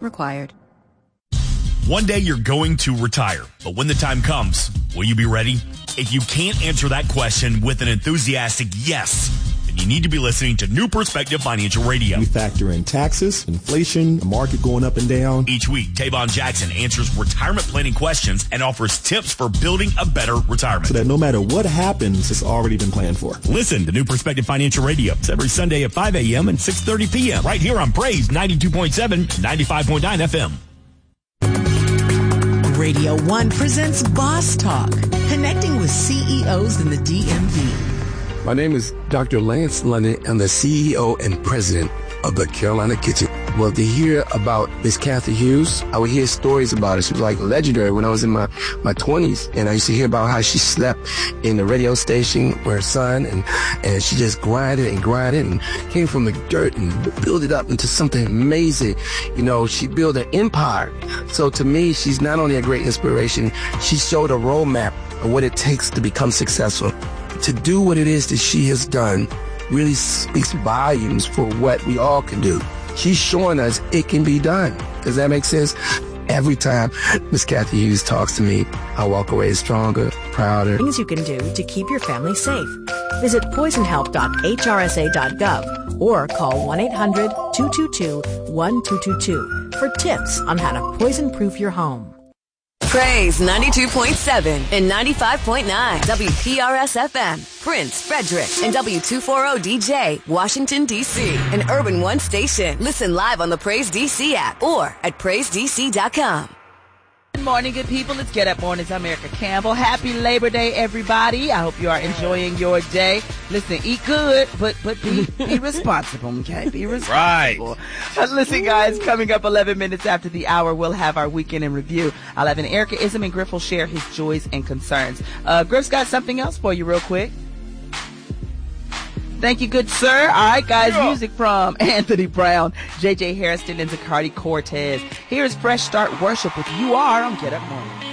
required. One day you're going to retire, but when the time comes, will you be ready? If you can't answer that question with an enthusiastic yes, then you need to be listening to New Perspective Financial Radio. We factor in taxes, inflation, the market going up and down. Each week, Tavon Jackson answers retirement planning questions and offers tips for building a better retirement. So that no matter what happens, it's already been planned for. Listen to New Perspective Financial Radio. It's every Sunday at 5 a.m. and 6:30 p.m. right here on Praise 92.7 and 95.9 FM. Radio 1 presents Boss Talk, connecting with CEOs in the DMV. My name is Dr. Lance London. I'm the CEO and president of the Carolina Kitchen. Well, to hear about Miss Kathy Hughes, I would hear stories about her. She was like legendary when I was in my 20s. And I used to hear about how she slept in the radio station with her son. And she just grinded and came from the dirt and built it up into something amazing. You know, she built an empire. So to me, she's not only a great inspiration, she showed a roadmap of what it takes to become successful. To do what it is that she has done really speaks volumes for what we all can do. She's showing us it can be done. Does that make sense? Every time Miss Kathy Hughes talks to me, I walk away stronger, prouder. Things you can do to keep your family safe. Visit poisonhelp.hrsa.gov or call 1-800-222-1222 for tips on how to poison-proof your home. Praise 92.7 and 95.9 WPRS FM, Prince, Frederick, and W240DJ, Washington, D.C., an Urban One station. Listen live on the Praise DC app or at PraiseDC.com. Good morning, good people. It's Get Up Mornings. I'm Erica Campbell. Happy Labor Day, everybody. I hope you are enjoying your day. Listen, eat good, but be responsible, okay? Be responsible. Right. Listen, guys, coming up 11 minutes after the hour, we'll have our weekend in review. I'll have an Erica Ism and Griff will share his joys and concerns. Griff's got something else for you real quick. Thank you, good sir. All right, guys, music from Anthony Brown, J.J. Harrison, and Zacardi Cortez. Here's Fresh Start Worship with You Are on Get Up Morning.